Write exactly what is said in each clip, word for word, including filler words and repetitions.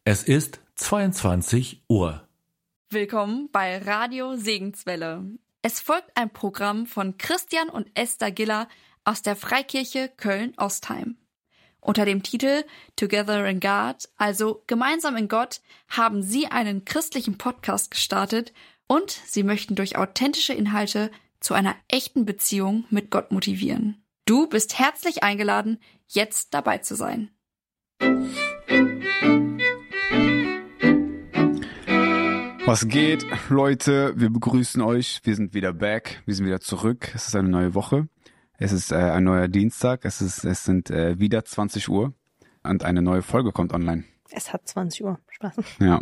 Es ist zweiundzwanzig Uhr. Willkommen bei Radio Segenswelle. Es folgt ein Programm von Christian und Esther Giller aus der Freikirche Köln-Ostheim. Unter dem Titel Together in God, also Gemeinsam in Gott, haben sie einen christlichen Podcast gestartet und sie möchten durch authentische Inhalte zu einer echten Beziehung mit Gott motivieren. Du bist herzlich eingeladen, jetzt dabei zu sein. Was geht, Leute? Wir begrüßen euch. Wir sind wieder back. Wir sind wieder zurück. Es ist eine neue Woche. Es ist äh, ein neuer Dienstag. Es ist, es sind äh, wieder zwanzig Uhr und eine neue Folge kommt online. Es hat zwanzig Uhr. Spaß. Ja.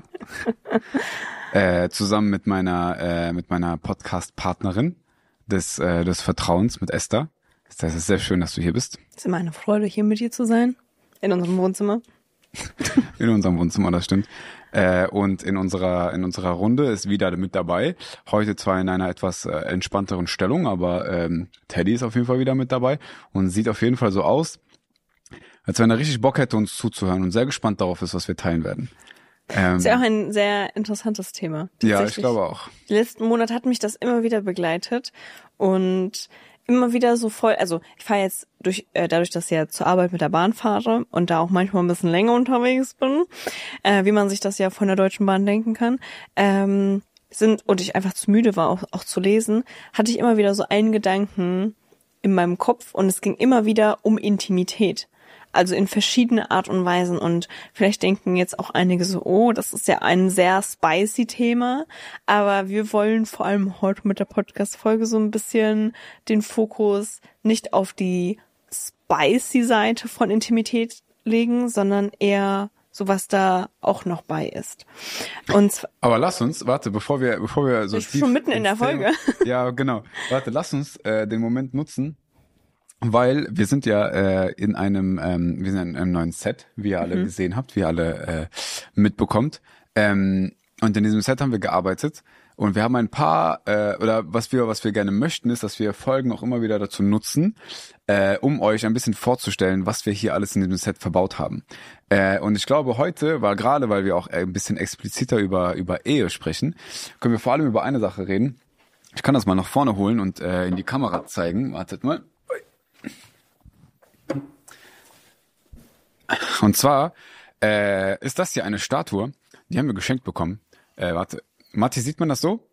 äh, zusammen mit meiner äh, mit meiner Podcast-Partnerin des äh, des Vertrauens, mit Esther. Es ist sehr schön, dass du hier bist. Es ist immer eine Freude, hier mit dir zu sein. In unserem Wohnzimmer. In unserem Wohnzimmer, das stimmt. Äh, und in unserer in unserer Runde ist wieder mit dabei. Heute zwar in einer etwas äh, entspannteren Stellung, aber ähm, Teddy ist auf jeden Fall wieder mit dabei und sieht auf jeden Fall so aus, als wenn er richtig Bock hätte, uns zuzuhören und sehr gespannt darauf ist, was wir teilen werden. Ähm, ist ja auch ein sehr interessantes Thema. Ja, ich glaube auch. Die letzten Monate hat mich das immer wieder begleitet und immer wieder so voll, also ich fahre jetzt durch, äh, dadurch, dass ich ja zur Arbeit mit der Bahn fahre und da auch manchmal ein bisschen länger unterwegs bin, äh, wie man sich das ja von der Deutschen Bahn denken kann, ähm, sind, und ich einfach zu müde war, auch, auch zu lesen, hatte ich immer wieder so einen Gedanken in meinem Kopf und es ging immer wieder um Intimität. Also in verschiedene Art und Weisen, und vielleicht denken jetzt auch einige so, oh, das ist ja ein sehr spicy Thema, aber wir wollen vor allem heute mit der Podcast-Folge so ein bisschen den Fokus nicht auf die spicy Seite von Intimität legen, sondern eher so, was da auch noch bei ist. Und zwar, aber lass uns, warte, bevor wir, bevor wir so ich bin schon mitten in der Folge. Thema, ja, genau. Warte, lass uns äh, den Moment nutzen. Weil wir sind ja äh, in einem, ähm, wir sind in einem neuen Set, wie ihr alle mhm. gesehen habt, wie ihr alle äh, mitbekommt. Ähm, und in diesem Set haben wir gearbeitet und wir haben ein paar, äh, oder was wir, was wir gerne möchten, ist, dass wir Folgen auch immer wieder dazu nutzen, äh, um euch ein bisschen vorzustellen, was wir hier alles in diesem Set verbaut haben. Äh, und ich glaube, heute, weil gerade, weil wir auch ein bisschen expliziter über über Ehe sprechen, können wir vor allem über eine Sache reden. Ich kann das mal nach vorne holen und äh, in die Kamera zeigen. Wartet mal. Und zwar äh, ist das hier eine Statue, die haben wir geschenkt bekommen. Äh, warte, Matti, sieht man das so?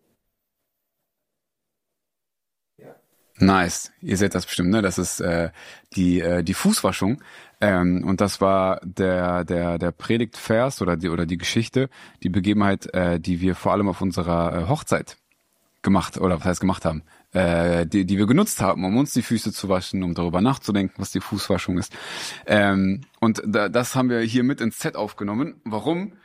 Ja. Nice, ihr seht das bestimmt, ne? Das ist äh, die äh, die Fußwaschung, ähm, und das war der der der Predigtvers oder die oder die Geschichte, die Begebenheit, äh, die wir vor allem auf unserer äh, Hochzeit gemacht oder was heißt gemacht haben. Äh, die, die wir genutzt haben, um uns die Füße zu waschen, um darüber nachzudenken, was die Fußwaschung ist. Ähm, und da, das haben wir hier mit ins Set aufgenommen. Warum?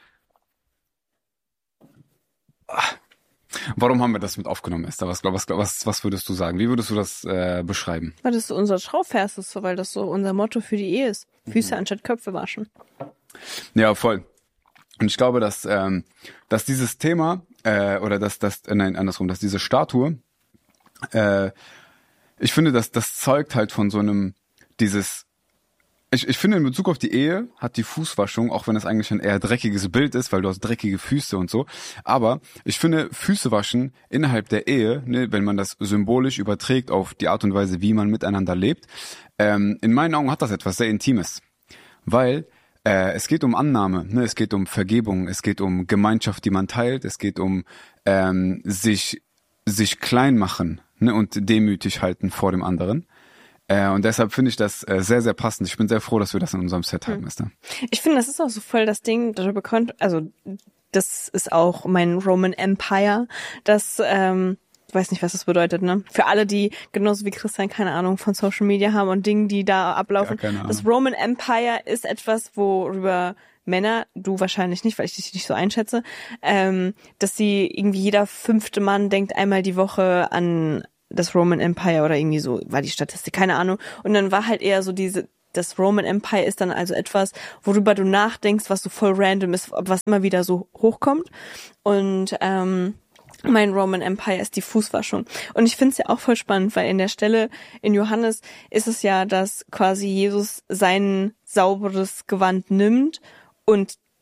Warum haben wir das mit aufgenommen, Esther? Was, was, was, was würdest du sagen? Wie würdest du das äh, beschreiben? Weil das so unser Schauvers ist, weil das so unser Motto für die Ehe ist. Füße mhm. anstatt Köpfe waschen. Ja, voll. Und ich glaube, dass, ähm, dass dieses Thema, äh, oder dass, dass, nein, andersrum, dass diese Statue, Äh, ich finde, dass das zeugt halt von so einem, dieses, ich, ich finde in Bezug auf die Ehe hat die Fußwaschung, auch wenn es eigentlich ein eher dreckiges Bild ist, weil du hast dreckige Füße und so, aber ich finde Füße waschen innerhalb der Ehe, ne, wenn man das symbolisch überträgt auf die Art und Weise, wie man miteinander lebt, ähm, in meinen Augen hat das etwas sehr Intimes, weil äh, es geht um Annahme, ne, es geht um Vergebung, es geht um Gemeinschaft, die man teilt, es geht um ähm, sich sich klein machen, ne, und demütig halten vor dem anderen. Äh, und deshalb finde ich das äh, sehr, sehr passend. Ich bin sehr froh, dass wir das in unserem Set haben, Esther. Ich finde, das ist auch so voll das Ding, darüber könnt, also das ist auch mein Roman Empire, das, ähm, ich weiß nicht, was das bedeutet, ne? Für alle, die genauso wie Christian keine Ahnung von Social Media haben und Dingen, die da ablaufen. Ja, das Roman Empire ist etwas, worüber Männer, du wahrscheinlich nicht, weil ich dich nicht so einschätze, ähm, dass sie irgendwie jeder fünfte Mann denkt einmal die Woche an das Roman Empire oder irgendwie so, war die Statistik, keine Ahnung. Und dann war halt eher so diese, das Roman Empire ist dann also etwas, worüber du nachdenkst, was so voll random ist, was immer wieder so hochkommt. Und ähm, mein Roman Empire ist die Fußwaschung. Und ich finde es ja auch voll spannend, weil in der Stelle in Johannes ist es ja, dass quasi Jesus sein sauberes Gewand nimmt und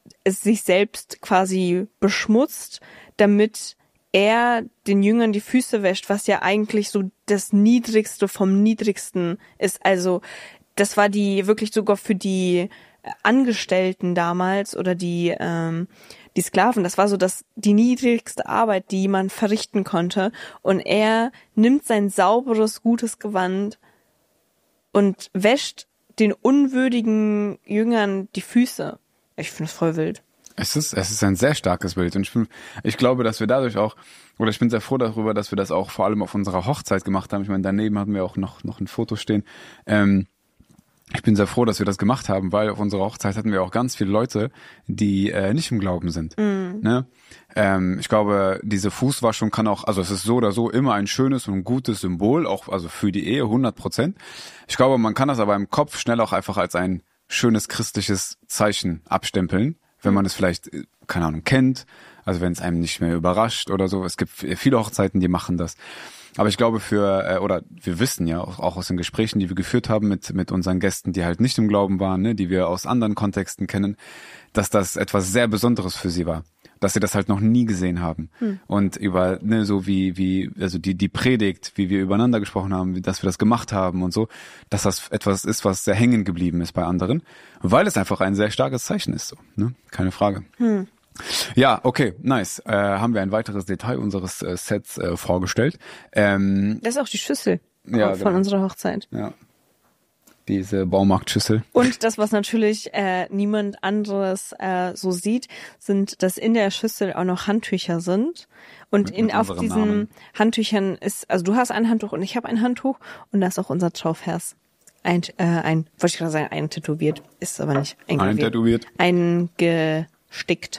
es sich selbst quasi beschmutzt, damit er den Jüngern die Füße wäscht, was ja eigentlich so das Niedrigste vom Niedrigsten ist. Also das war die wirklich sogar für die Angestellten damals oder die ähm, die Sklaven, das war so das die niedrigste Arbeit, die man verrichten konnte. Und er nimmt sein sauberes, gutes Gewand und wäscht den unwürdigen Jüngern die Füße. Ich finde es voll wild. Es ist, es ist ein sehr starkes Bild und ich, bin, ich glaube, dass wir dadurch auch, oder ich bin sehr froh darüber, dass wir das auch vor allem auf unserer Hochzeit gemacht haben. Ich meine, daneben hatten wir auch noch, noch ein Foto stehen. Ähm, ich bin sehr froh, dass wir das gemacht haben, weil auf unserer Hochzeit hatten wir auch ganz viele Leute, die äh, nicht im Glauben sind. Mhm. Ne? Ähm, ich glaube, diese Fußwaschung kann auch, also es ist so oder so immer ein schönes und gutes Symbol, auch also für die Ehe, hundert Prozent. Ich glaube, man kann das aber im Kopf schnell auch einfach als ein schönes christliches Zeichen abstempeln, wenn man es vielleicht, keine Ahnung, kennt, also wenn es einem nicht mehr überrascht oder so. Es gibt viele Hochzeiten, die machen das. Aber ich glaube für, oder wir wissen ja auch, auch aus den Gesprächen, die wir geführt haben mit mit unseren Gästen, die halt nicht im Glauben waren, ne, die wir aus anderen Kontexten kennen, dass das etwas sehr Besonderes für sie war. Dass sie das halt noch nie gesehen haben. Hm. Und über, ne, so wie, wie, also die, die Predigt, wie wir übereinander gesprochen haben, wie, dass wir das gemacht haben und so, dass das etwas ist, was sehr hängen geblieben ist bei anderen, weil es einfach ein sehr starkes Zeichen ist, so, ne? Keine Frage. Hm. Ja, okay, nice. Äh, haben wir ein weiteres Detail unseres äh, Sets äh, vorgestellt. Ähm, das ist auch die Schüssel ja, von genau. unserer Hochzeit. Ja. Diese Baumarktschüssel. Und das, was natürlich äh, niemand anderes äh, so sieht, sind, dass in der Schüssel auch noch Handtücher sind. Und mit, in mit auf diesen Namen. Handtüchern ist, also du hast ein Handtuch und ich habe ein Handtuch und da ist auch unser Trauvers. Ein, äh, ein, wollte ich gerade sagen, ein tätowiert, ist aber nicht ein tätowiert. Eingestickt.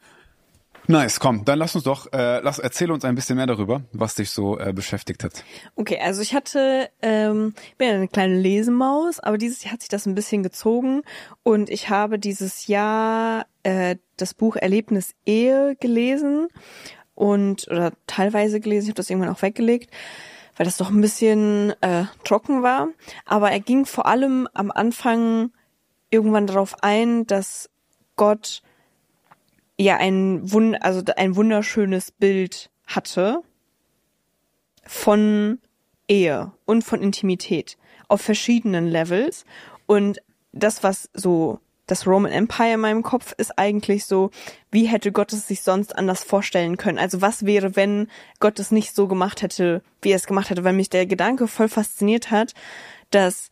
Nice, komm, dann lass uns doch, äh, lass, erzähl uns ein bisschen mehr darüber, was dich so äh, beschäftigt hat. Okay, also ich hatte, ähm, bin ja eine kleine Lesemaus, aber dieses Jahr hat sich das ein bisschen gezogen und ich habe dieses Jahr äh, das Buch Erlebnis Ehe gelesen und oder teilweise gelesen, ich habe das irgendwann auch weggelegt, weil das doch ein bisschen äh, trocken war, aber er ging vor allem am Anfang irgendwann darauf ein, dass Gott ja ein Wund, also ein wunderschönes Bild hatte von Ehe und von Intimität auf verschiedenen Levels. Und das, was so das Roman Empire in meinem Kopf ist eigentlich so, wie hätte Gott es sich sonst anders vorstellen können? Also was wäre, wenn Gott es nicht so gemacht hätte, wie er es gemacht hätte? Weil mich der Gedanke voll fasziniert hat, dass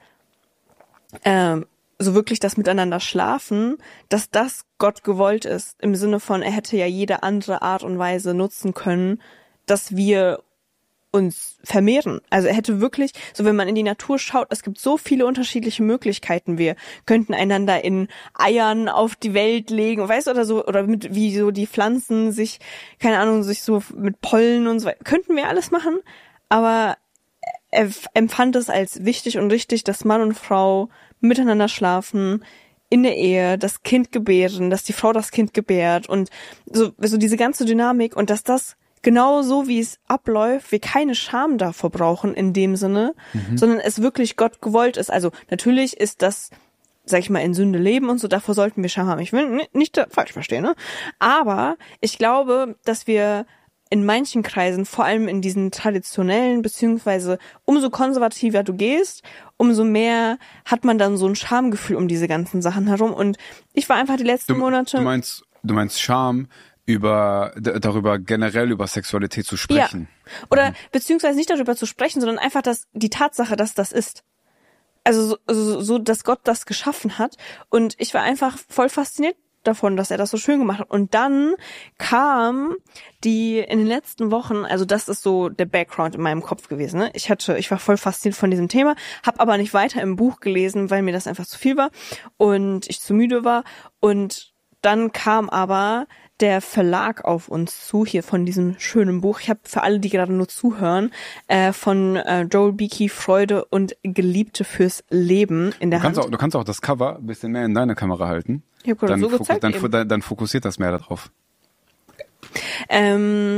ähm, so wirklich das Miteinander schlafen, dass das Gott gewollt ist, im Sinne von, er hätte ja jede andere Art und Weise nutzen können, dass wir uns vermehren. Also er hätte wirklich, so wenn man in die Natur schaut, es gibt so viele unterschiedliche Möglichkeiten. Wir könnten einander in Eiern auf die Welt legen, weißt du, oder so, oder mit, wie so die Pflanzen sich, keine Ahnung, sich so mit Pollen und so weiter. Könnten wir alles machen, aber er empfand es als wichtig und richtig, dass Mann und Frau miteinander schlafen, in der Ehe, das Kind gebären, dass die Frau das Kind gebärt und so, so diese ganze Dynamik und dass das genau so, wie es abläuft, wir keine Scham davor brauchen in dem Sinne, mhm. sondern es wirklich Gott gewollt ist. Also natürlich ist das, sag ich mal, in Sünde leben und so, davor sollten wir Scham haben. Ich will nicht, nicht falsch verstehen, ne? Aber ich glaube, dass wir in manchen Kreisen, vor allem in diesen traditionellen, beziehungsweise umso konservativer du gehst, umso mehr hat man dann so ein Schamgefühl um diese ganzen Sachen herum. Und ich war einfach die letzten du, Monate... Du meinst, du meinst Scham über d- darüber generell über Sexualität zu sprechen? Ja. Oder mhm. beziehungsweise nicht darüber zu sprechen, sondern einfach das, die Tatsache, dass das ist. Also so, so, so, dass Gott das geschaffen hat. Und ich war einfach voll fasziniert davon, dass er das so schön gemacht hat. Und dann kam die in den letzten Wochen, also das ist so der Background in meinem Kopf gewesen. Ne? Ich hatte, ich war voll fasziniert von diesem Thema, habe aber nicht weiter im Buch gelesen, weil mir das einfach zu viel war und ich zu müde war. Und dann kam aber der Verlag auf uns zu, hier von diesem schönen Buch. Ich habe für alle, die gerade nur zuhören, äh, von äh, Joel Beakey Freude und Geliebte fürs Leben in der du kannst Hand. Auch, du kannst auch das Cover ein bisschen mehr in deine Kamera halten. Ich habe gerade dann, so fokus, gezeigt dann, dann, dann fokussiert das mehr darauf. Ähm,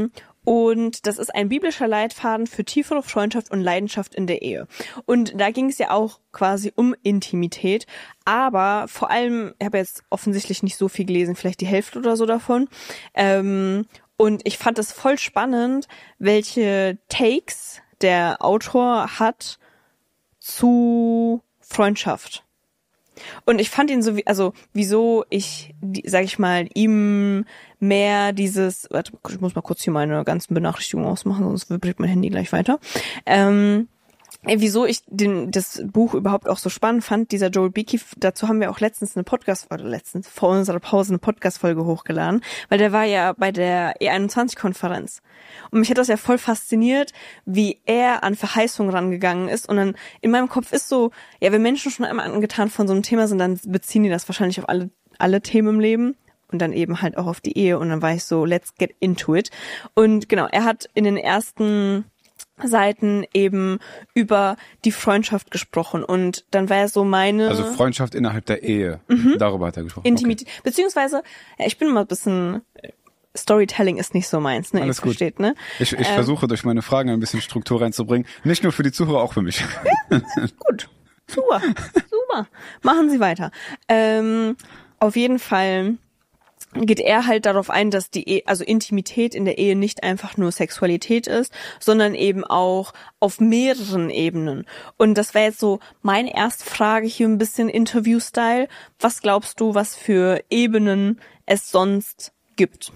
Und das ist ein biblischer Leitfaden für tiefere Freundschaft und Leidenschaft in der Ehe. Und da ging es ja auch quasi um Intimität. Aber vor allem, ich habe jetzt offensichtlich nicht so viel gelesen, vielleicht die Hälfte oder so davon. Ähm, und ich fand es voll spannend, welche Takes der Autor hat zu Freundschaft. Und ich fand ihn so, wie, also wieso ich, sag ich mal, ihm mehr dieses, warte, ich muss mal kurz hier meine ganzen Benachrichtigungen ausmachen, sonst vibriert mein Handy gleich weiter. Ähm, wieso ich den, das Buch überhaupt auch so spannend fand, dieser Joel Beakey, dazu haben wir auch letztens eine Podcast, oder letztens vor unserer Pause eine Podcast-Folge hochgeladen, weil der war ja bei der E einundzwanzig-Konferenz. Und mich hat das ja voll fasziniert, wie er an Verheißungen rangegangen ist. Und dann in meinem Kopf ist so, ja, wenn Menschen schon einmal angetan von so einem Thema sind, dann beziehen die das wahrscheinlich auf alle, alle Themen im Leben. Und dann eben halt auch auf die Ehe. Und dann war ich so, let's get into it. Und genau, er hat in den ersten Seiten eben über die Freundschaft gesprochen. Und dann war er so meine... Also Freundschaft innerhalb der Ehe. Mhm. Darüber hat er gesprochen. Intimität. Okay. Beziehungsweise, ja, ich bin immer ein bisschen... Storytelling ist nicht so meins, ne? Alles Ihr gut. Versteht, ne? Ich, ich ähm, versuche durch meine Fragen ein bisschen Struktur reinzubringen. Nicht nur für die Zuhörer, auch für mich. Ja, gut. Super. Super. Machen Sie weiter. Ähm, auf jeden Fall geht er halt darauf ein, dass die Ehe, also Intimität in der Ehe nicht einfach nur Sexualität ist, sondern eben auch auf mehreren Ebenen. Und das wäre jetzt so meine erste Frage hier ein bisschen Interview-Style. Was glaubst du, was für Ebenen es sonst gibt?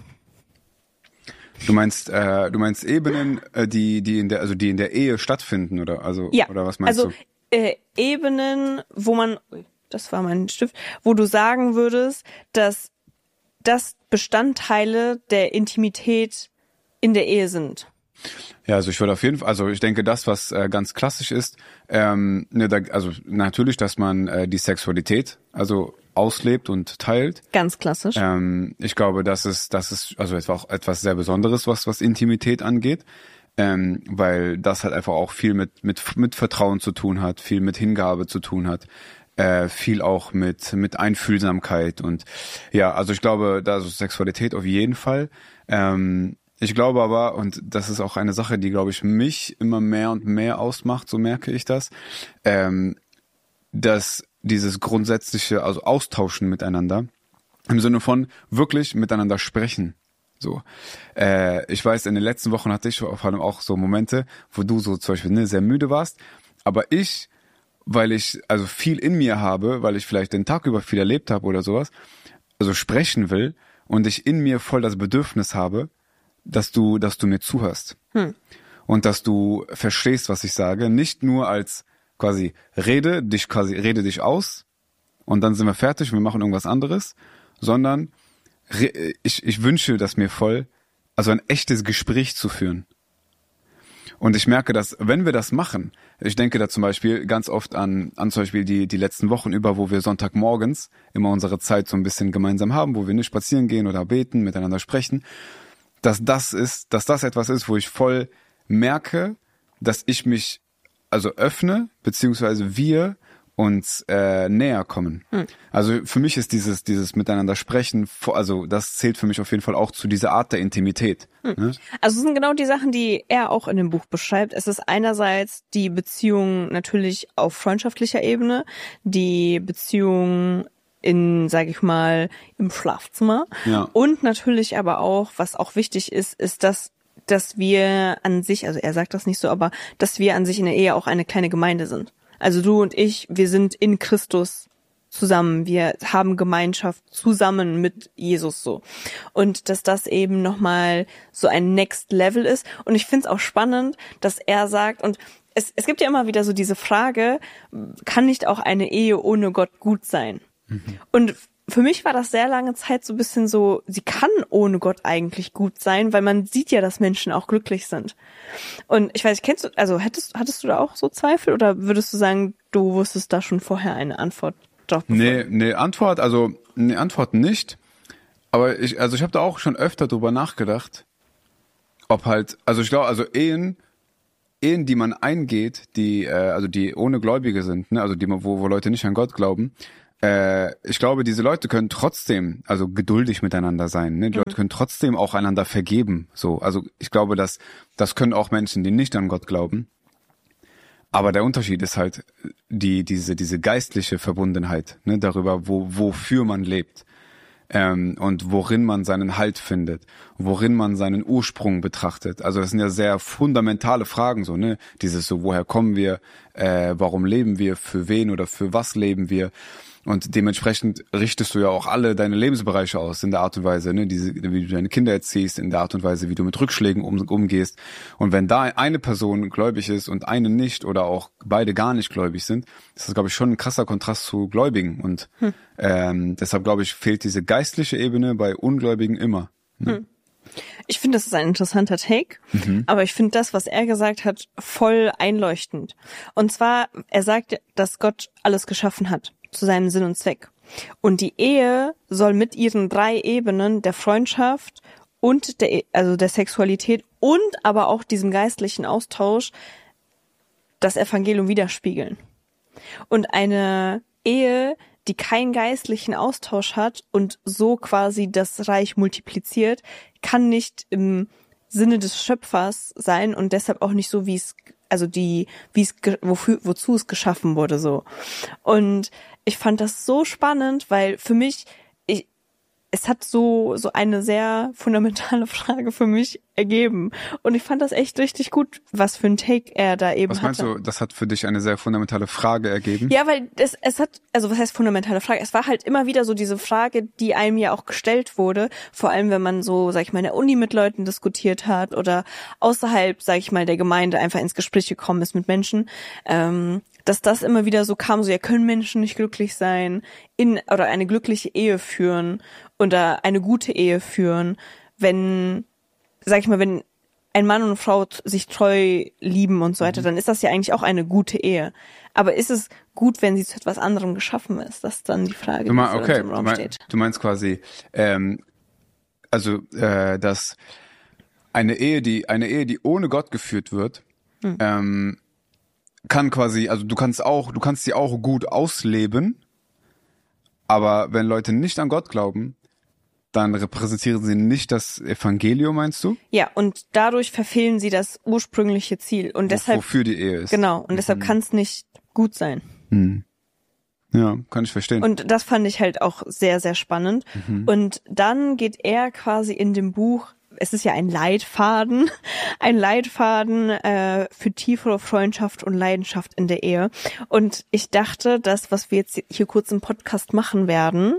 Du meinst, äh, du meinst Ebenen, äh, die, die in der, also die in der Ehe stattfinden, oder? Also, ja, oder was meinst also, du? Äh, Ebenen, wo man, das war mein Stift, wo du sagen würdest, dass das Bestandteile der Intimität in der Ehe sind. Ja, also ich würde auf jeden Fall, also ich denke, das, was äh, ganz klassisch ist, ähm, ne, da, also natürlich, dass man äh, die Sexualität, also auslebt und teilt. Ganz klassisch. Ähm, ich glaube, das ist, das ist also auch etwas sehr Besonderes, was was Intimität angeht, ähm, weil das halt einfach auch viel mit mit mit Vertrauen zu tun hat, viel mit Hingabe zu tun hat, äh, viel auch mit mit Einfühlsamkeit und ja, also ich glaube, da ist Sexualität auf jeden Fall. Ähm, ich glaube aber, und das ist auch eine Sache, die, glaube ich, mich immer mehr und mehr ausmacht, so merke ich das, ähm, dass dieses grundsätzliche, also Austauschen miteinander, im Sinne von wirklich miteinander sprechen. So, äh, ich weiß, in den letzten Wochen hatte ich vor allem auch so Momente, wo du so zum Beispiel ne, sehr müde warst, aber ich, weil ich also viel in mir habe, weil ich vielleicht den Tag über viel erlebt habe oder sowas, also sprechen will und ich in mir voll das Bedürfnis habe, dass du, dass du mir zuhörst hm. und dass du verstehst, was ich sage, nicht nur als quasi rede dich quasi rede dich aus und dann sind wir fertig und wir machen irgendwas anderes, sondern re- ich ich wünsche das mir voll, also ein echtes Gespräch zu führen. Und ich merke, dass wenn wir das machen, ich denke da zum Beispiel ganz oft an an zum Beispiel die die letzten Wochen über, wo wir Sonntagmorgens immer unsere Zeit so ein bisschen gemeinsam haben, wo wir nicht spazieren gehen oder beten, miteinander sprechen, dass das ist, dass das etwas ist, wo ich voll merke, dass ich mich also öffne, beziehungsweise wir uns äh, näher kommen. Hm. Also für mich ist dieses dieses Miteinander sprechen, also das zählt für mich auf jeden Fall auch zu dieser Art der Intimität. Hm. Ne? Also es sind genau die Sachen, die er auch in dem Buch beschreibt. Es ist einerseits die Beziehung natürlich auf freundschaftlicher Ebene, die Beziehung in, sage ich mal, im Schlafzimmer. Ja. Und natürlich aber auch, was auch wichtig ist, ist, dass dass wir an sich, also er sagt das nicht so, aber dass wir an sich in der Ehe auch eine kleine Gemeinde sind. Also du und ich, wir sind in Christus zusammen, wir haben Gemeinschaft zusammen mit Jesus so. Und dass das eben nochmal so ein Next Level ist. Und ich finde es auch spannend, dass er sagt, und es, es gibt ja immer wieder so diese Frage, kann nicht auch eine Ehe ohne Gott gut sein? Mhm. Und für mich war das sehr lange Zeit so ein bisschen so, sie kann ohne Gott eigentlich gut sein, weil man sieht ja, dass Menschen auch glücklich sind. Und ich weiß, kennst du, also hättest, hattest du da auch so Zweifel oder würdest du sagen, du wusstest da schon vorher eine Antwort drauf? Nee, nee, Antwort, also, nee, Antwort nicht. Aber ich, also ich habe da auch schon öfter drüber nachgedacht, ob halt, also ich glaube, also Ehen, Ehen, die man eingeht, die, äh, also die ohne Gläubige sind, ne, also die, wo, wo Leute nicht an Gott glauben, äh, ich glaube, diese Leute können trotzdem, also geduldig miteinander sein, ne? Die mhm. Leute können trotzdem auch einander vergeben, so. Also ich glaube, dass das können auch Menschen, die nicht an Gott glauben. Aber der Unterschied ist halt die diese diese geistliche Verbundenheit, ne? Darüber, wo wofür man lebt. Ähm, und worin man seinen Halt findet, worin man seinen Ursprung betrachtet. Also das sind ja sehr fundamentale Fragen, so, ne? Dieses so, woher kommen wir, äh, warum leben wir, für wen oder für was leben wir? Und dementsprechend richtest du ja auch alle deine Lebensbereiche aus in der Art und Weise, ne, diese, wie du deine Kinder erziehst, in der Art und Weise, wie du mit Rückschlägen um, umgehst. Und wenn da eine Person gläubig ist und eine nicht oder auch beide gar nicht gläubig sind, ist das, glaube ich, schon ein krasser Kontrast zu Gläubigen. Und hm. ähm, deshalb, glaube ich, fehlt diese geistliche Ebene bei Ungläubigen immer. Ne? Hm. Ich finde, das ist ein interessanter Take, mhm. aber ich finde das, was er gesagt hat, voll einleuchtend. Und zwar, er sagt, dass Gott alles geschaffen hat zu seinem Sinn und Zweck. Und die Ehe soll mit ihren drei Ebenen der Freundschaft und der, also der Sexualität und aber auch diesem geistlichen Austausch das Evangelium widerspiegeln. Und eine Ehe, die keinen geistlichen Austausch hat und so quasi das Reich multipliziert, kann nicht im Sinne des Schöpfers sein und deshalb auch nicht so, wie es, also die, wie es, wofür, wozu es geschaffen wurde, so. Und ich fand das so spannend, weil für mich, ich, es hat so, so eine sehr fundamentale Frage für mich ergeben. Und ich fand das echt richtig gut, was für ein Take er da eben hatte. Was meinst du, das hat für dich eine sehr fundamentale Frage ergeben? Ja, weil es, es hat, also was heißt fundamentale Frage? Es war halt immer wieder so diese Frage, die einem ja auch gestellt wurde, vor allem wenn man so, sag ich mal, in der Uni mit Leuten diskutiert hat oder außerhalb, sag ich mal, der Gemeinde einfach ins Gespräch gekommen ist mit Menschen, ähm, dass das immer wieder so kam, so ja, können Menschen nicht glücklich sein, in oder eine glückliche Ehe führen oder eine gute Ehe führen, wenn, sag ich mal, wenn ein Mann und eine Frau sich treu lieben und so weiter, mhm. dann ist das ja eigentlich auch eine gute Ehe. Aber ist es gut, wenn sie zu etwas anderem geschaffen ist? Das ist dann die Frage, du mein, die okay, im Raum du mein, steht. Du meinst quasi, ähm, also äh, dass eine Ehe, die eine Ehe, die ohne Gott geführt wird, mhm. ähm, kann quasi, also du kannst auch, du kannst sie auch gut ausleben, aber wenn Leute nicht an Gott glauben, dann repräsentieren sie nicht das Evangelium, meinst du? Ja, und dadurch verfehlen sie das ursprüngliche Ziel und deshalb wofür die Ehe ist. Genau, und deshalb mhm. kann es nicht gut sein. Mhm. Ja, kann ich verstehen. Und das fand ich halt auch sehr, sehr spannend. Mhm. Und dann geht er quasi in dem Buch, es ist ja ein Leitfaden, ein Leitfaden äh, für tiefere Freundschaft und Leidenschaft in der Ehe. Und ich dachte, das, was wir jetzt hier kurz im Podcast machen werden,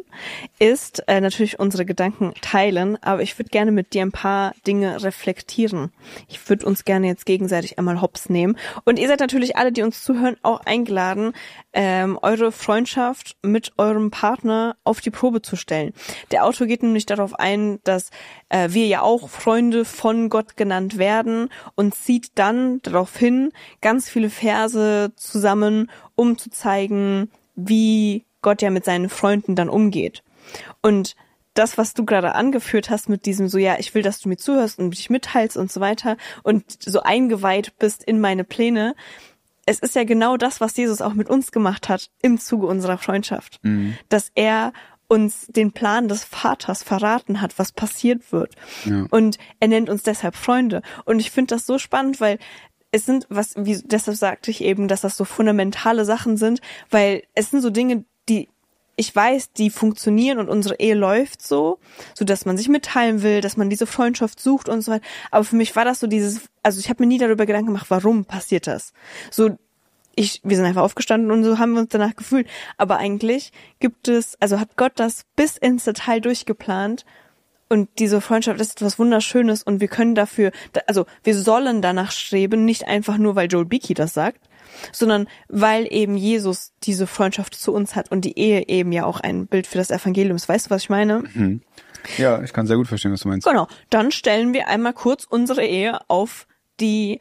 ist äh, natürlich unsere Gedanken teilen, aber ich würde gerne mit dir ein paar Dinge reflektieren. Ich würde uns gerne jetzt gegenseitig einmal hops nehmen. Und ihr seid natürlich alle, die uns zuhören, auch eingeladen, ähm, eure Freundschaft mit eurem Partner auf die Probe zu stellen. Der Autor geht nämlich darauf ein, dass äh, wir ja auch Freunde von Gott genannt werden und zieht dann darauf hin ganz viele Verse zusammen, um zu zeigen, wie Gott ja mit seinen Freunden dann umgeht. Und das, was du gerade angeführt hast mit diesem so, ja, ich will, dass du mir zuhörst und dich mitteilst und so weiter und so eingeweiht bist in meine Pläne, es ist ja genau das, was Jesus auch mit uns gemacht hat im Zuge unserer Freundschaft. Mhm. Dass er uns den Plan des Vaters verraten hat, was passiert wird. Ja. Und er nennt uns deshalb Freunde. Und ich finde das so spannend, weil es sind, was, wie, deshalb sagte ich eben, dass das so fundamentale Sachen sind, weil es sind so Dinge, die ich weiß, die funktionieren und unsere Ehe läuft so, so dass man sich mitteilen will, dass man diese Freundschaft sucht und so weiter. Aber für mich war das so dieses, also ich habe mir nie darüber Gedanken gemacht, warum passiert das? So, ich, wir sind einfach aufgestanden und so haben wir uns danach gefühlt. Aber eigentlich gibt es, also hat Gott das bis ins Detail durchgeplant. Und diese Freundschaft ist etwas Wunderschönes und wir können dafür, also wir sollen danach streben, nicht einfach nur, weil Joel Beakey das sagt, sondern weil eben Jesus diese Freundschaft zu uns hat und die Ehe eben ja auch ein Bild für das Evangelium ist. Weißt du, was ich meine? Mhm. Ja, ich kann sehr gut verstehen, was du meinst. Genau, dann stellen wir einmal kurz unsere Ehe auf die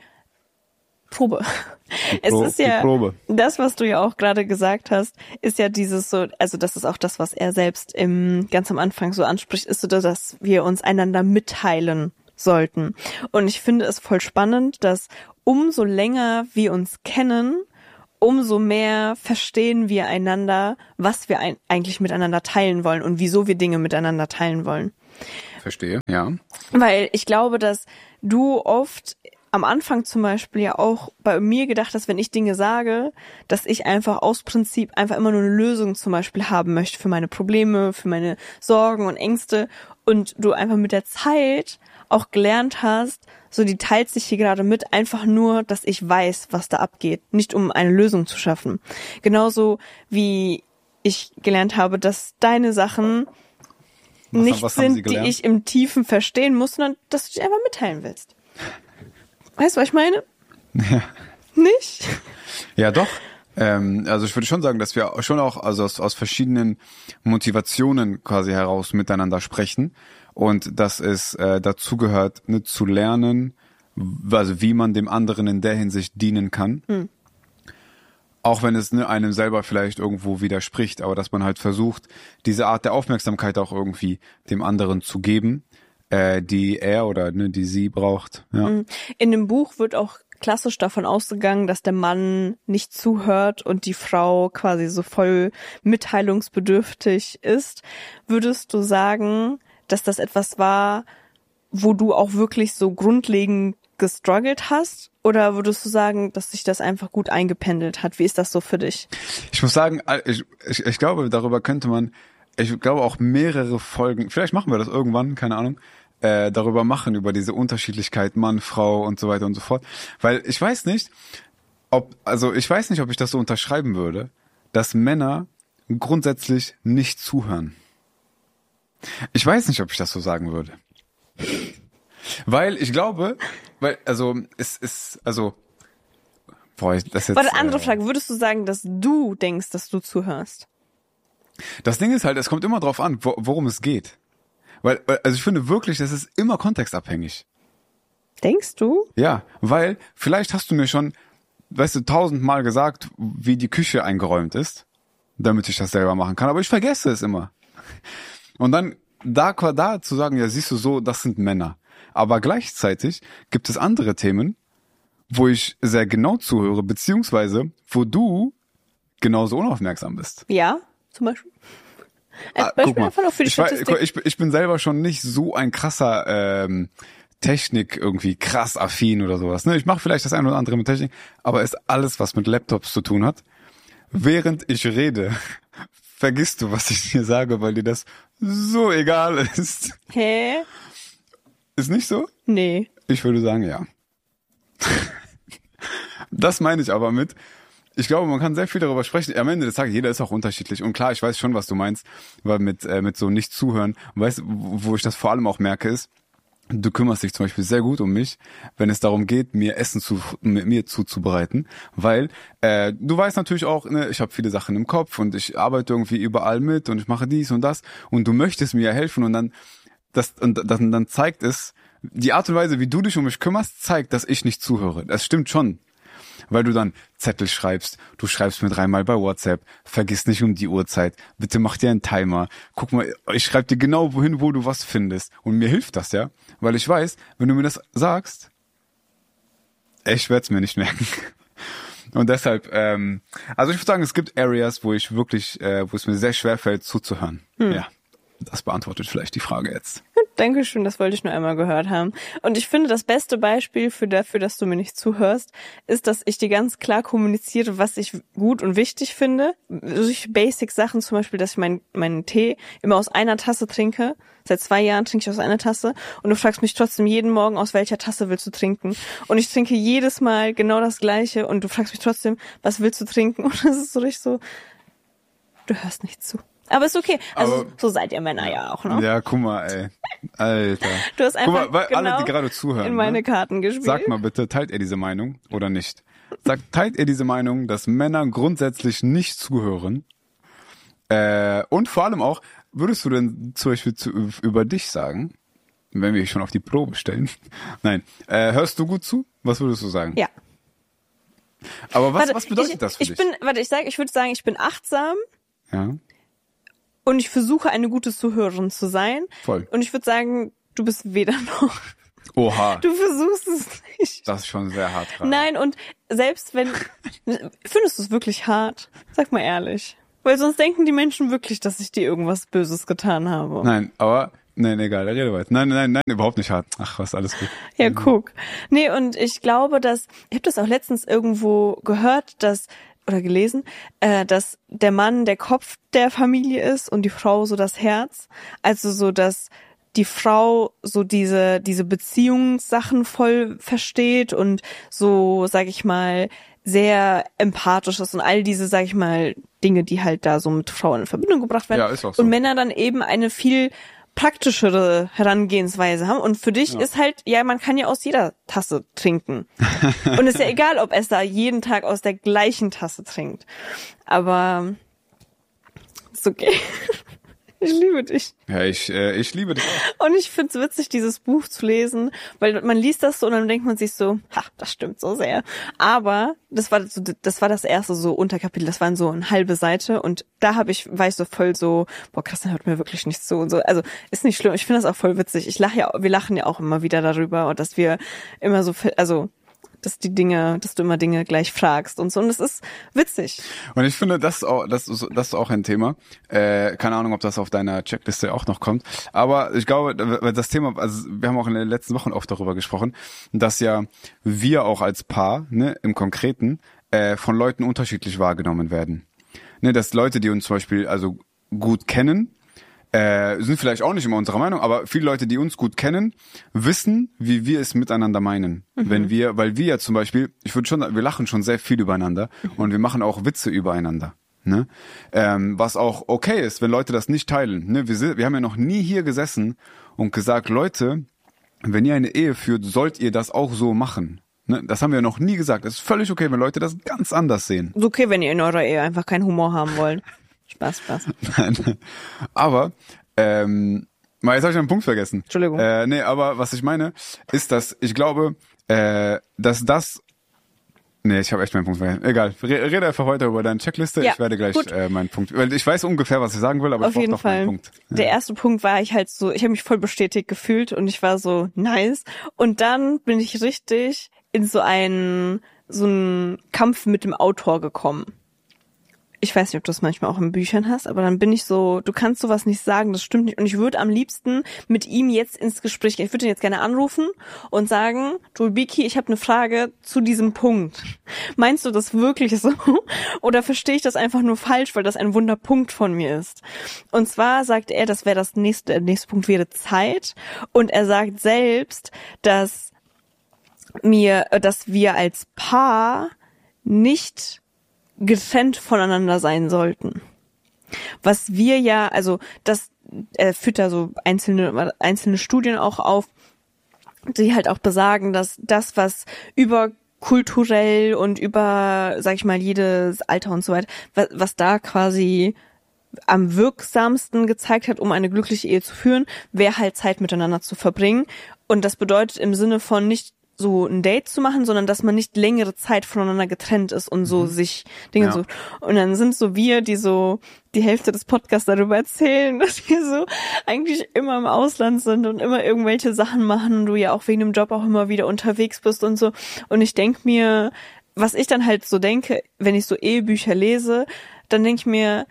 Probe. Die Pro- es ist ja die Probe. Das, was du ja auch gerade gesagt hast, ist ja dieses so, also das ist auch das, was er selbst im ganz am Anfang so anspricht, ist so, dass wir uns einander mitteilen sollten. Und ich finde es voll spannend, dass umso länger wir uns kennen, umso mehr verstehen wir einander, was wir ein, eigentlich miteinander teilen wollen und wieso wir Dinge miteinander teilen wollen. Verstehe, ja. Weil ich glaube, dass du oft am Anfang zum Beispiel ja auch bei mir gedacht hast, wenn ich Dinge sage, dass ich einfach aus Prinzip einfach immer nur eine Lösung zum Beispiel haben möchte für meine Probleme, für meine Sorgen und Ängste und du einfach mit der Zeit auch gelernt hast, so die teilt sich hier gerade mit, einfach nur, dass ich weiß, was da abgeht, nicht um eine Lösung zu schaffen. Genauso wie ich gelernt habe, dass deine Sachen was, nicht was sind, die ich im Tiefen verstehen muss, sondern dass du dich einfach mitteilen willst. Weißt du, was ich meine? Ja. Nicht? Ja, doch. Ähm, also ich würde schon sagen, dass wir schon auch also aus, aus verschiedenen Motivationen quasi heraus miteinander sprechen und dass es äh, dazu gehört, ne, zu lernen, also wie man dem anderen in der Hinsicht dienen kann. Hm. Auch wenn es ne, einem selber vielleicht irgendwo widerspricht, aber dass man halt versucht, diese Art der Aufmerksamkeit auch irgendwie dem anderen zu geben, äh, die er oder ne, die sie braucht. Ja. In dem Buch wird auch klassisch davon ausgegangen, dass der Mann nicht zuhört und die Frau quasi so voll mitteilungsbedürftig ist. Würdest du sagen, dass das etwas war, wo du auch wirklich so grundlegend gestruggelt hast? Oder würdest du sagen, dass sich das einfach gut eingependelt hat? Wie ist das so für dich? Ich muss sagen, ich, ich, ich glaube, darüber könnte man, ich glaube auch mehrere Folgen, vielleicht machen wir das irgendwann, keine Ahnung, äh, darüber machen, über diese Unterschiedlichkeit Mann, Frau und so weiter und so fort. Weil ich weiß nicht, ob, also ich weiß nicht, ob ich das so unterschreiben würde, dass Männer grundsätzlich nicht zuhören. Ich weiß nicht, ob ich das so sagen würde. Weil ich glaube, weil, also, es ist, also, boah, das jetzt. Warte, andere äh, Frage, würdest du sagen, dass du denkst, dass du zuhörst? Das Ding ist halt, es kommt immer drauf an, wo, worum es geht. Weil, also ich finde wirklich, das ist immer kontextabhängig. Denkst du? Ja, weil vielleicht hast du mir schon, weißt du, tausendmal gesagt, wie die Küche eingeräumt ist, damit ich das selber machen kann, aber ich vergesse es immer. Und dann da, da zu sagen, ja, siehst du so, das sind Männer. Aber gleichzeitig gibt es andere Themen, wo ich sehr genau zuhöre, beziehungsweise wo du genauso unaufmerksam bist. Ja, zum Beispiel. Als Ah, Beispiel guck mal, einfach nur für die ich, war, Statistik. ich, ich bin selber schon nicht so ein krasser ähm, Technik irgendwie krass affin oder sowas. Ne? Ich mache vielleicht das eine oder andere mit Technik, aber ist alles, was mit Laptops zu tun hat. Während ich rede, vergisst du, was ich dir sage, weil dir das so egal ist. Hä? Ist nicht so? Nee. Ich würde sagen, ja. Das meine ich aber mit, ich glaube, man kann sehr viel darüber sprechen. Am Ende des Tages, jeder ist auch unterschiedlich. Und klar, ich weiß schon, was du meinst, weil mit äh, mit so nicht zuhören. Weißt du, wo ich das vor allem auch merke, ist, du kümmerst dich zum Beispiel sehr gut um mich, wenn es darum geht, mir Essen zu mit mir zuzubereiten, weil äh, du weißt natürlich auch, ne, ich habe viele Sachen im Kopf und ich arbeite irgendwie überall mit und ich mache dies und das und du möchtest mir helfen und dann das und dann, dann zeigt es, die Art und Weise, wie du dich um mich kümmerst, zeigt, dass ich nicht zuhöre. Das stimmt schon. Weil du dann Zettel schreibst, du schreibst mir dreimal bei WhatsApp, vergiss nicht um die Uhrzeit, bitte mach dir einen Timer, guck mal, ich schreibe dir genau wohin, wo du was findest. Und mir hilft das, ja, weil ich weiß, wenn du mir das sagst, ich werde es mir nicht merken. Und deshalb, ähm, also ich würde sagen, es gibt Areas, wo ich wirklich, äh, wo es mir sehr schwer fällt, zuzuhören. Hm. Ja, das beantwortet vielleicht die Frage jetzt. Dankeschön, das wollte ich nur einmal gehört haben. Und ich finde, das beste Beispiel für dafür, dass du mir nicht zuhörst, ist, dass ich dir ganz klar kommuniziere, was ich gut und wichtig finde. Solche Basic-Sachen, zum Beispiel, dass ich meinen meinen Tee immer aus einer Tasse trinke. Seit zwei Jahren trinke ich aus einer Tasse. Und du fragst mich trotzdem jeden Morgen, aus welcher Tasse willst du trinken? Und ich trinke jedes Mal genau das Gleiche. Und du fragst mich trotzdem, was willst du trinken? Und das ist so richtig so, du hörst nicht zu. Aber ist okay. Also Aber, so seid ihr Männer ja auch, ne? Ja, guck mal, ey. Alter. Du hast einfach guck mal, weil genau alle, die gerade zuhören, in meine ne? Karten gespielt. Sagt mal bitte, teilt ihr diese Meinung oder nicht? Sagt, teilt ihr diese Meinung, dass Männer grundsätzlich nicht zuhören? Äh, und vor allem auch, würdest du denn zum Beispiel zu, über dich sagen, wenn wir dich schon auf die Probe stellen? Nein. Äh, hörst du gut zu? Was würdest du sagen? Ja. Aber was, warte, was bedeutet ich, das für ich dich? Bin, warte, ich sage, ich würde sagen, ich bin achtsam. Ja. Und ich versuche, eine gute Zuhörerin zu sein. Voll. Und ich würde sagen, du bist weder noch. Oha. Du versuchst es nicht. Das ist schon sehr hart gerade. Nein, und selbst wenn, findest du es wirklich hart? Sag mal ehrlich. Weil sonst denken die Menschen wirklich, dass ich dir irgendwas Böses getan habe. Nein, aber, nein, egal, rede weiter. Nein, nein, nein, überhaupt nicht hart. Ach, was, alles gut. Ja, guck. Nee, und ich glaube, dass, ich habe das auch letztens irgendwo gehört, dass, oder gelesen, äh, dass der Mann der Kopf der Familie ist und die Frau so das Herz. Also so, dass die Frau so diese diese Beziehungssachen voll versteht und so, sag ich mal, sehr empathisch ist und all diese, sag ich mal, Dinge, die halt da so mit Frauen in Verbindung gebracht werden. Ja, ist auch so. Und Männer dann eben eine viel praktischere Herangehensweise haben. Und für dich ja. ist halt, ja, man kann ja aus jeder Tasse trinken. Und ist ja egal, ob es da jeden Tag aus der gleichen Tasse trinkt. Aber ist okay. Ich liebe dich. Ja, ich, äh, ich liebe dich auch. Und ich find's witzig, dieses Buch zu lesen, weil man liest das so und dann denkt man sich so, ha, das stimmt so sehr. Aber das war so, das war das erste so Unterkapitel, das waren so eine halbe Seite und da habe ich, war ich so voll so, boah, Christian hört mir wirklich nicht zu und so. Also ist nicht schlimm, ich finde das auch voll witzig. Ich lache ja, wir lachen ja auch immer wieder darüber und dass wir immer so, also dass die Dinge, dass du immer Dinge gleich fragst und so. Und das ist witzig. Und ich finde, das ist auch, das ist, das ist auch ein Thema. Äh, keine Ahnung, ob das auf deiner Checkliste auch noch kommt. Aber ich glaube, das Thema, also wir haben auch in den letzten Wochen oft darüber gesprochen, dass ja wir auch als Paar, ne, im Konkreten, äh, von Leuten unterschiedlich wahrgenommen werden. Ne, dass Leute, die uns zum Beispiel also gut kennen, Äh, sind vielleicht auch nicht immer unserer Meinung, aber viele Leute, die uns gut kennen, wissen, wie wir es miteinander meinen. Mhm. Wenn wir, weil wir ja zum Beispiel, ich würde schon, wir lachen schon sehr viel übereinander mhm. und wir machen auch Witze übereinander. Ne? Ähm, was auch okay ist, wenn Leute das nicht teilen. Ne? Wir, wir haben ja noch nie hier gesessen und gesagt, Leute, wenn ihr eine Ehe führt, sollt ihr das auch so machen. Ne? Das haben wir noch nie gesagt. Es ist völlig okay, wenn Leute das ganz anders sehen. Ist okay, wenn ihr in eurer Ehe einfach keinen Humor haben wollt. Spaß, Spaß. Nein. Aber, ähm, mal, jetzt habe ich einen Punkt vergessen. Entschuldigung. Äh, nee, aber was ich meine, ist, dass ich glaube, äh, dass das, nee, ich habe echt meinen Punkt vergessen. Egal, rede einfach weiter über deine Checkliste. Ja, ich werde gleich gut. äh, meinen Punkt, weil ich weiß ungefähr, was ich sagen will, aber Auf ich brauche jeden doch Fall. meinen Punkt. Ja. Der erste Punkt war ich halt so, ich habe mich voll bestätigt gefühlt und ich war so nice. Und dann bin ich richtig in so einen, so einen Kampf mit dem Autor gekommen. Ich weiß nicht, ob du das manchmal auch in Büchern hast, aber dann bin ich so, du kannst sowas nicht sagen, das stimmt nicht. Und ich würde am liebsten mit ihm jetzt ins Gespräch gehen. Ich würde ihn jetzt gerne anrufen und sagen, Julbiki, ich habe eine Frage zu diesem Punkt. Meinst du das wirklich so? Oder verstehe ich das einfach nur falsch, weil das ein Wunderpunkt von mir ist? Und zwar sagt er, das wäre das nächste, der nächste Punkt wäre Zeit. Und er sagt selbst, dass mir, dass wir als Paar nicht getrennt voneinander sein sollten. Was wir ja, also das er führt da so einzelne einzelne Studien auch auf, die halt auch besagen, dass das, was überkulturell und über, sag ich mal, jedes Alter und so weiter, was, was da quasi am wirksamsten gezeigt hat, um eine glückliche Ehe zu führen, wäre halt Zeit miteinander zu verbringen. Und das bedeutet im Sinne von nicht so ein Date zu machen, sondern dass man nicht längere Zeit voneinander getrennt ist und so mhm. sich Dinge ja. sucht. Und dann sind so wir, die so die Hälfte des Podcasts darüber erzählen, dass wir so eigentlich immer im Ausland sind und immer irgendwelche Sachen machen und du ja auch wegen dem Job auch immer wieder unterwegs bist und so. Und ich denke mir, was ich dann halt so denke, wenn ich so Ehebücher lese, dann denke ich mir,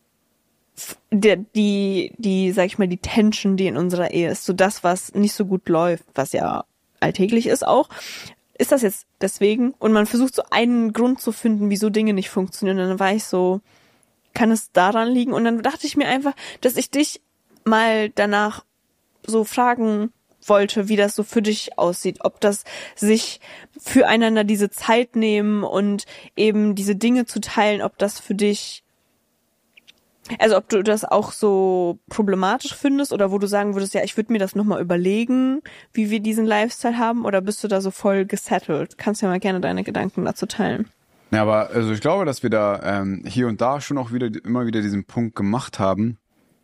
der, die, die, sag ich mal, die Tension, die in unserer Ehe ist, so das, was nicht so gut läuft, was ja alltäglich ist auch, ist das jetzt deswegen? Und man versucht so einen Grund zu finden, wieso Dinge nicht funktionieren. Und dann war ich so, kann es daran liegen? Und dann dachte ich mir einfach, dass ich dich mal danach so fragen wollte, wie das so für dich aussieht. Ob das sich füreinander diese Zeit nehmen und eben diese Dinge zu teilen, ob das für dich, also ob du das auch so problematisch findest oder wo du sagen würdest, ja, ich würde mir das nochmal überlegen, wie wir diesen Lifestyle haben, oder bist du da so voll gesettelt? Kannst ja mal gerne deine Gedanken dazu teilen. Ja, aber also ich glaube, dass wir da ähm, hier und da schon auch wieder immer wieder diesen Punkt gemacht haben.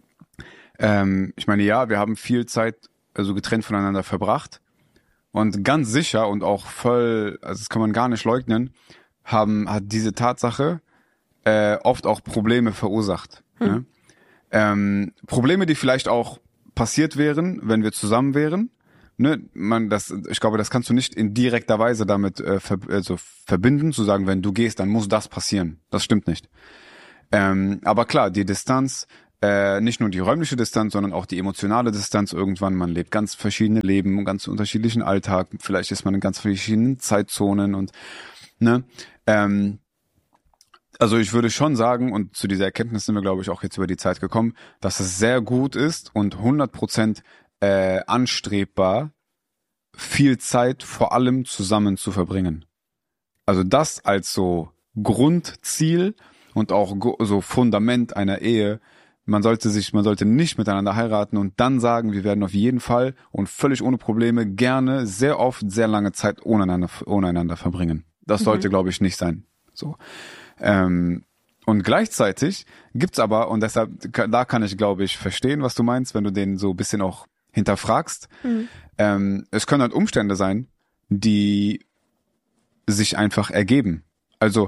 Ähm, ich meine, ja, wir haben viel Zeit also getrennt voneinander verbracht und ganz sicher und auch voll, also das kann man gar nicht leugnen, haben hat diese Tatsache äh, oft auch Probleme verursacht. Hm. Ne? Ähm, Probleme, die vielleicht auch passiert wären, wenn wir zusammen wären, ne, man, das, ich glaube, das kannst du nicht in direkter Weise damit äh, ver, also verbinden, zu sagen, wenn du gehst, dann muss das passieren. Das stimmt nicht. Ähm, aber klar, die Distanz, äh, nicht nur die räumliche Distanz, sondern auch die emotionale Distanz irgendwann. Man lebt ganz verschiedene Leben, ganz unterschiedlichen Alltag. Vielleicht ist man in ganz verschiedenen Zeitzonen und, ne, ähm, also ich würde schon sagen, und zu dieser Erkenntnis sind wir, glaube ich, auch jetzt über die Zeit gekommen, dass es sehr gut ist und hundert Prozent äh, anstrebbar, viel Zeit vor allem zusammen zu verbringen. Also das als so Grundziel und auch so Fundament einer Ehe. Man sollte sich, man sollte nicht miteinander heiraten und dann sagen, wir werden auf jeden Fall und völlig ohne Probleme gerne sehr oft sehr lange Zeit ohne einander, ohne einander verbringen. Das mhm. sollte, glaube ich, nicht sein. So. Ähm, und gleichzeitig gibt's aber, und deshalb, da kann ich, glaube ich, verstehen, was du meinst, wenn du den so ein bisschen auch hinterfragst. Mhm. Ähm, es können halt Umstände sein, die sich einfach ergeben. Also,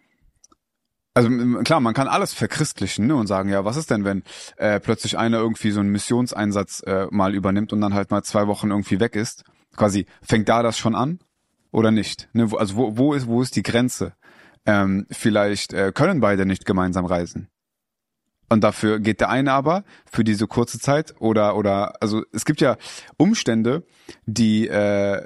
also klar, man kann alles verchristlichen, ne, und sagen, ja, was ist denn, wenn äh, plötzlich einer irgendwie so einen Missionseinsatz äh, mal übernimmt und dann halt mal zwei Wochen irgendwie weg ist? Quasi, fängt da das schon an oder nicht? Ne, also wo, wo ist, wo ist die Grenze? Ähm, vielleicht äh, können beide nicht gemeinsam reisen. Und dafür geht der eine aber für diese kurze Zeit oder oder also es gibt ja Umstände, die äh,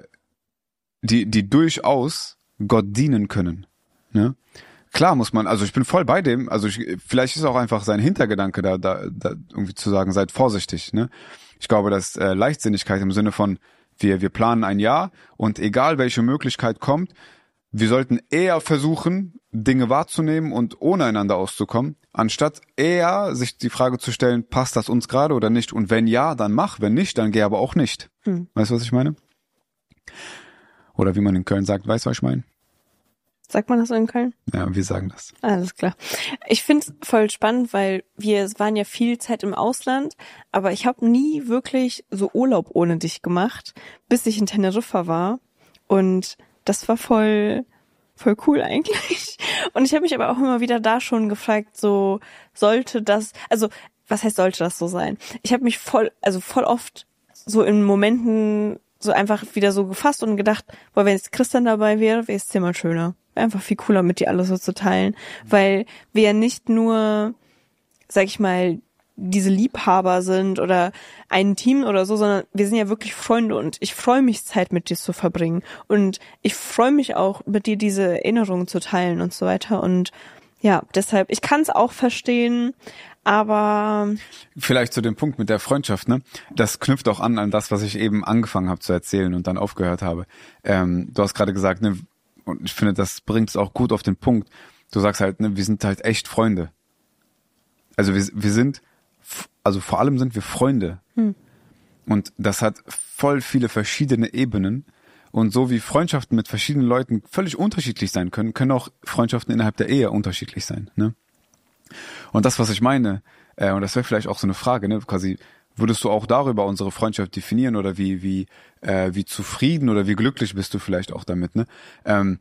die die durchaus Gott dienen können. Ne? Klar muss man, also ich bin voll bei dem, also ich, vielleicht ist auch einfach sein Hintergedanke da, da, da irgendwie zu sagen, seid vorsichtig. Ne? Ich glaube, dass äh, Leichtsinnigkeit im Sinne von wir wir planen ein Jahr und egal welche Möglichkeit kommt, wir sollten eher versuchen, Dinge wahrzunehmen und ohne einander auszukommen, anstatt eher sich die Frage zu stellen, passt das uns gerade oder nicht? Und wenn ja, dann mach. Wenn nicht, dann geh aber auch nicht. Hm. Weißt du, was ich meine? Oder wie man in Köln sagt, weißt du, was ich meine? Sagt man das so in Köln? Ja, wir sagen das. Alles klar. Ich find's voll spannend, weil wir waren ja viel Zeit im Ausland, aber ich habe nie wirklich so Urlaub ohne dich gemacht, bis ich in Teneriffa war. Und das war voll, voll cool eigentlich. Und ich habe mich aber auch immer wieder da schon gefragt, so sollte das, also was heißt sollte das so sein? Ich habe mich voll, also voll oft so in Momenten so einfach wieder so gefasst und gedacht, boah, wenn jetzt Christian dabei wäre, wäre es zehnmal schöner. Wäre einfach viel cooler, mit dir alles so zu teilen. Weil wir ja nicht nur, sag ich mal, diese Liebhaber sind oder ein Team oder so, sondern wir sind ja wirklich Freunde und ich freue mich, Zeit mit dir zu verbringen und ich freue mich auch, mit dir diese Erinnerungen zu teilen und so weiter und ja, deshalb, ich kann es auch verstehen, aber vielleicht zu dem Punkt mit der Freundschaft, ne? Das knüpft auch an an das, was ich eben angefangen habe zu erzählen und dann aufgehört habe. Ähm, du hast gerade gesagt, ne, und ich finde, das bringt es auch gut auf den Punkt. Du sagst halt, ne, wir sind halt echt Freunde. Also wir, wir sind Also vor allem sind wir Freunde. Hm. Und das hat voll viele verschiedene Ebenen. Und so wie Freundschaften mit verschiedenen Leuten völlig unterschiedlich sein können, können auch Freundschaften innerhalb der Ehe unterschiedlich sein. Ne? Und das, was ich meine, äh, und das wäre vielleicht auch so eine Frage, ne, quasi, würdest du auch darüber unsere Freundschaft definieren oder wie wie äh, wie zufrieden oder wie glücklich bist du vielleicht auch damit? Ne? Ähm,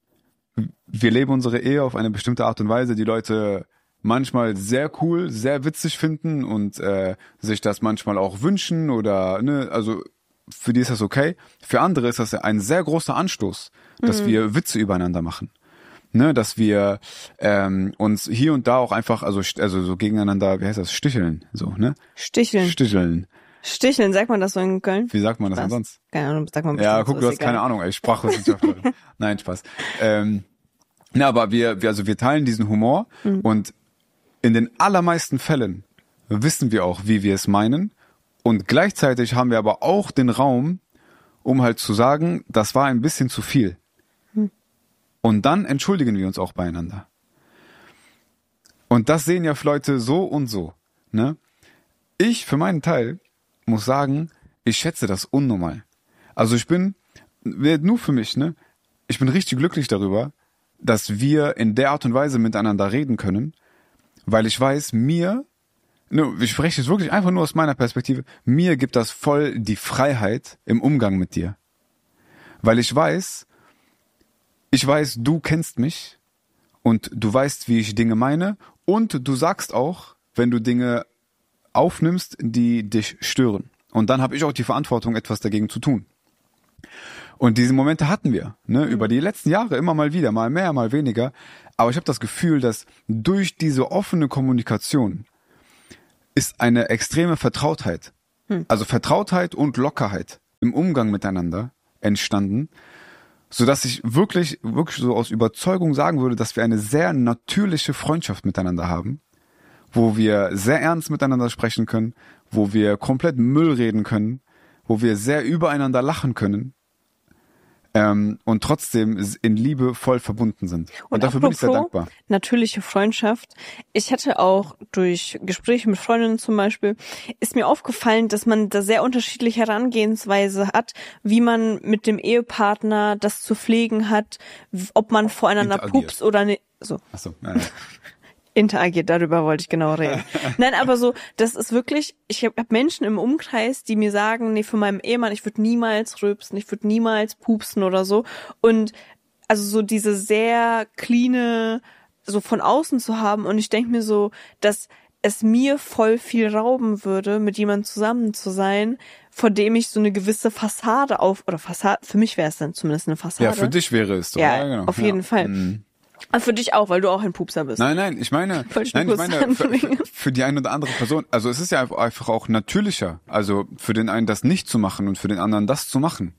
wir leben unsere Ehe auf eine bestimmte Art und Weise, die Leute manchmal sehr cool, sehr witzig finden und äh, sich das manchmal auch wünschen oder, ne, also für die ist das okay. Für andere ist das ein sehr großer Anstoß, dass mhm. wir Witze übereinander machen. Ne, dass wir ähm, uns hier und da auch einfach, also also so gegeneinander, wie heißt das, sticheln, so, ne? Sticheln. Sticheln. Sticheln, sagt man das so in Köln? Wie sagt man das Spaß. denn sonst? Keine Ahnung, sagt man Ja, guck, so, du hast egal. keine Ahnung, ey, Sprachwissenschaftlerin. Nein, Spaß. Ähm, na, aber wir, wir, also wir teilen diesen Humor mhm. und in den allermeisten Fällen wissen wir auch, wie wir es meinen und gleichzeitig haben wir aber auch den Raum, um halt zu sagen, das war ein bisschen zu viel. Mhm. Und dann entschuldigen wir uns auch beieinander. Und das sehen ja Leute so und so. Ne? Ich für meinen Teil muss sagen, ich schätze das unnormal. Also ich bin, nur für mich, ne, ich bin richtig glücklich darüber, dass wir in der Art und Weise miteinander reden können, weil ich weiß, mir, ne, ich spreche jetzt wirklich einfach nur aus meiner Perspektive, mir gibt das voll die Freiheit im Umgang mit dir. Weil ich weiß, ich weiß, du kennst mich und du weißt, wie ich Dinge meine und du sagst auch, wenn du Dinge aufnimmst, die dich stören. Und dann habe ich auch die Verantwortung, etwas dagegen zu tun. Und diese Momente hatten wir, ne, über die letzten Jahre immer mal wieder, mal mehr, mal weniger. Aber ich habe das Gefühl, dass durch diese offene Kommunikation ist eine extreme Vertrautheit, hm. also Vertrautheit und Lockerheit im Umgang miteinander entstanden, so dass ich wirklich, wirklich so aus Überzeugung sagen würde, dass wir eine sehr natürliche Freundschaft miteinander haben, wo wir sehr ernst miteinander sprechen können, wo wir komplett Müll reden können, wo wir sehr übereinander lachen können. Ähm, und trotzdem in Liebe voll verbunden sind. Und, und dafür bin ich sehr dankbar. Natürliche Freundschaft. Ich hatte auch durch Gespräche mit Freundinnen zum Beispiel, ist mir aufgefallen, dass man da sehr unterschiedliche Herangehensweise hat, wie man mit dem Ehepartner das zu pflegen hat, ob man voreinander pupst oder nicht. So. Ach so, nein, nein. Interagiert, darüber wollte ich genau reden. Nein, aber so, das ist wirklich, ich habe hab Menschen im Umkreis, die mir sagen, nee, für meinen Ehemann, ich würde niemals rülpsen, ich würde niemals pupsen oder so. Und also so diese sehr cleane, so von außen zu haben. Und ich denke mir so, dass es mir voll viel rauben würde, mit jemandem zusammen zu sein, vor dem ich so eine gewisse Fassade auf, oder Fassade, für mich wäre es dann zumindest eine Fassade. Ja, für dich wäre es so. Ja, ja genau. auf jeden ja. Fall. Mhm. Aber für dich auch, weil du auch ein Pupser bist. Nein, nein, ich meine, ich nein, ich meine für, für, für die eine oder andere Person, also es ist ja einfach auch natürlicher, also für den einen das nicht zu machen und für den anderen das zu machen.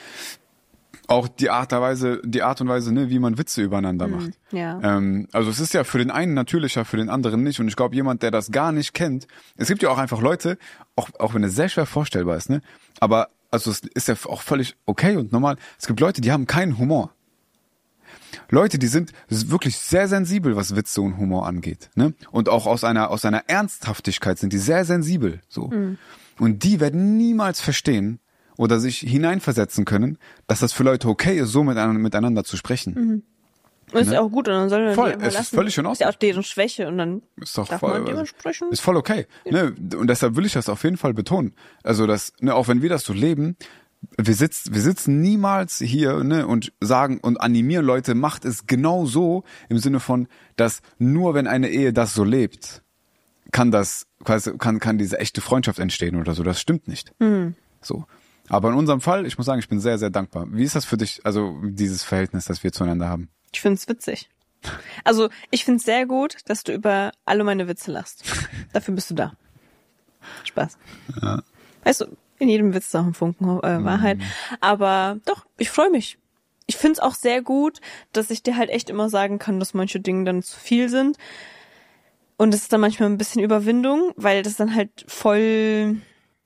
Auch die Art und Weise, die Art und Weise, ne, wie man Witze übereinander macht. Ja. Ähm, also es ist ja für den einen natürlicher, für den anderen nicht. Und ich glaube, jemand, der das gar nicht kennt, es gibt ja auch einfach Leute, auch auch wenn es sehr schwer vorstellbar ist, ne, aber also es ist ja auch völlig okay und normal. Es gibt Leute, die haben keinen Humor. Leute, die sind wirklich sehr sensibel, was Witze und Humor angeht, ne? Und auch aus einer aus einer Ernsthaftigkeit sind die sehr sensibel, so. Mhm. Und die werden niemals verstehen oder sich hineinversetzen können, dass das für Leute okay ist, so miteinander, miteinander zu sprechen. Mhm. Ist ja ne? auch gut, und dann sollen wir voll, die es lassen. Ist völlig in Ordnung. Ist ja auch deren Schwäche und dann ist doch darf voll, man dementsprechend. Ist voll okay, ja. Ne? Und deshalb will ich das auf jeden Fall betonen. Also das, ne, auch wenn wir das so leben, wir sitzen, wir sitzen niemals hier, ne, und sagen und animieren Leute, macht es genau so, im Sinne von, dass nur wenn eine Ehe das so lebt, kann das, quasi, kann, kann diese echte Freundschaft entstehen oder so. Das stimmt nicht. Mhm. So. Aber in unserem Fall, ich muss sagen, ich bin sehr, sehr dankbar. Wie ist das für dich, also dieses Verhältnis, das wir zueinander haben? Ich find's witzig. Also, ich find's sehr gut, dass du über alle meine Witze lachst. Dafür bist du da. Spaß. Ja. Weißt du, in jedem Witz ist auch ein Funken äh, Wahrheit. Mm. Aber doch, ich freue mich. Ich find's auch sehr gut, dass ich dir halt echt immer sagen kann, dass manche Dinge dann zu viel sind. Und es ist dann manchmal ein bisschen Überwindung, weil das dann halt voll,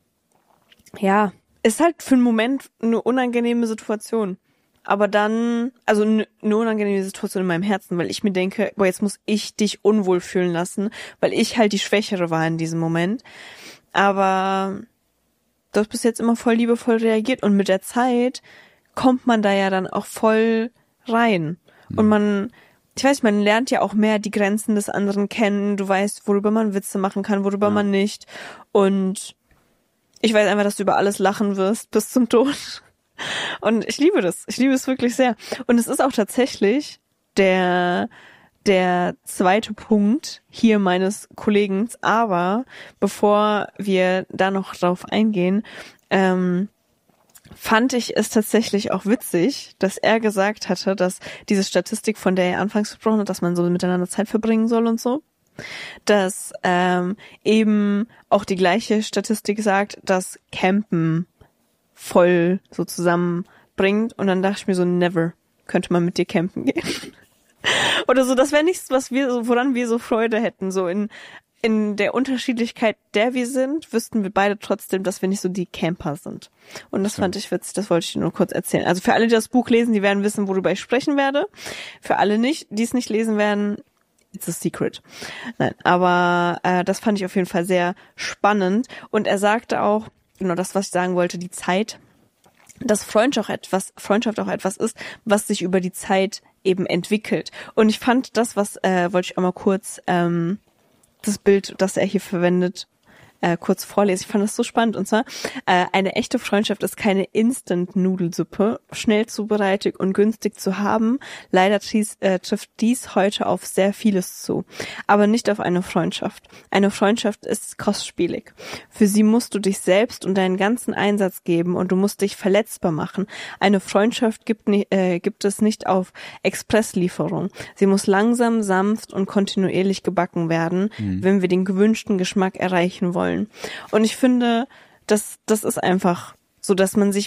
ja, ist halt für einen Moment eine unangenehme Situation. Aber dann, also eine unangenehme Situation in meinem Herzen, weil ich mir denke, boah, jetzt muss ich dich unwohl fühlen lassen, weil ich halt die Schwächere war in diesem Moment. Aber du hast bis jetzt immer voll liebevoll reagiert und mit der Zeit kommt man da ja dann auch voll rein. Mhm. Und man, ich weiß, man lernt ja auch mehr die Grenzen des anderen kennen. Du weißt, worüber man Witze machen kann, worüber ja. man nicht. Und ich weiß einfach, dass du über alles lachen wirst bis zum Tod. Und ich liebe das. Ich liebe es wirklich sehr. Und es ist auch tatsächlich der der zweite Punkt hier meines Kollegen. Aber bevor wir da noch drauf eingehen, ähm, fand ich es tatsächlich auch witzig, dass er gesagt hatte, dass diese Statistik, von der er anfangs gesprochen hat, dass man so miteinander Zeit verbringen soll und so, dass ähm, eben auch die gleiche Statistik sagt, dass Campen voll so zusammenbringt. Und dann dachte ich mir so, never könnte man mit dir campen gehen. Oder so, das wäre nichts, was wir so, woran wir so Freude hätten. So in in der Unterschiedlichkeit, der wir sind, wüssten wir beide trotzdem, dass wir nicht so die Camper sind. Und das fand ich witzig, das wollte ich dir nur kurz erzählen. Also für alle, die das Buch lesen, die werden wissen, worüber ich sprechen werde. Für alle nicht, die es nicht lesen werden, it's a secret. Nein, aber äh, das fand ich auf jeden Fall sehr spannend. Und er sagte auch, genau das, was ich sagen wollte, die Zeit, dass Freundschaft auch etwas, Freundschaft auch etwas ist, was sich über die Zeit eben entwickelt. Und ich fand das, was, äh, wollte ich auch mal kurz, ähm, das Bild, das er hier verwendet, äh, kurz vorlesen. Ich fand das so spannend. Und zwar, äh, eine echte Freundschaft ist keine Instant-Nudelsuppe, schnell zubereitet und günstig zu haben. Leider tries, äh, trifft dies heute auf sehr vieles zu, aber nicht auf eine Freundschaft. Eine Freundschaft ist kostspielig. Für sie musst du dich selbst und deinen ganzen Einsatz geben und du musst dich verletzbar machen. Eine Freundschaft gibt, äh, gibt es nicht auf Expresslieferung. Sie muss langsam, sanft und kontinuierlich gebacken werden, mhm. wenn wir den gewünschten Geschmack erreichen wollen. Und ich finde, das, das ist einfach so, dass man sich